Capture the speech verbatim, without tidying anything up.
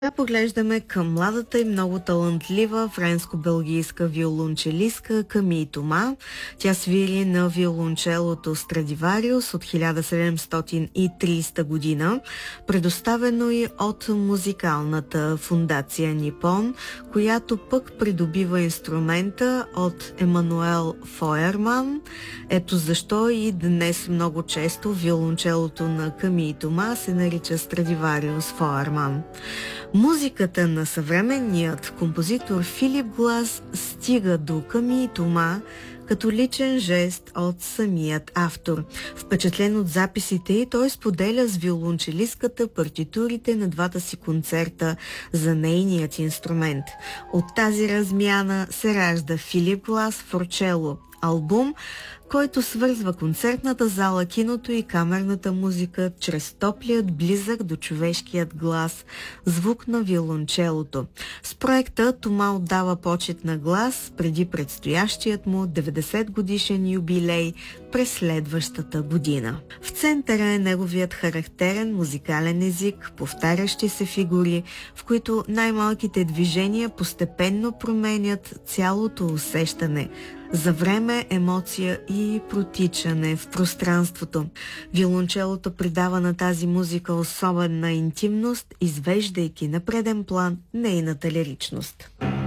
Сега поглеждаме към младата и много талантлива френско-белгийска виолончелистка Камий Тома. Тя свири на виолончелото Страдивариус от хиляда седемстотин и тридесета година, предоставено и от музикалната фундация Нипон, която пък придобива инструмента от Емануел Фойерман. Ето защо и днес много често виолончелото на Камий Тома се нарича Страдивариус Фойерман. Музиката на съвременният композитор Филип Глас стига до Камий Тома като личен жест от самият автор. Впечатлен от записите й, той споделя с виолончелистката партитурите на двата си концерта за нейният инструмент. От тази размяна се ражда Филип Глас Форчело, албум, който свързва концертната зала, киното и камерната музика чрез топлият, близък до човешкият глас, звук на виолончелото. С проекта Тома отдава почет на Глас преди предстоящият му деветдесет годишен юбилей през следващата година. В центъра е неговият характерен музикален език, повтарящи се фигури, в които най-малките движения постепенно променят цялото усещане за време, емоция и протичане в пространството. Виолончелото придава на тази музика особена интимност, извеждайки на преден план нейната лиричност.